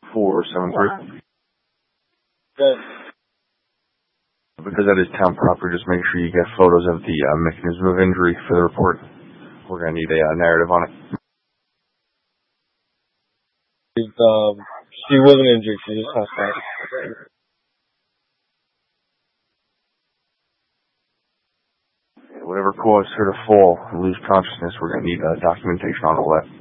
473. Good. Because that is town property, just make sure you get photos of the mechanism of injury for the report. We're going to need a narrative on it. She wasn't injured, she just passed out. Whatever caused her to fall and lose consciousness, we're going to need documentation on all that.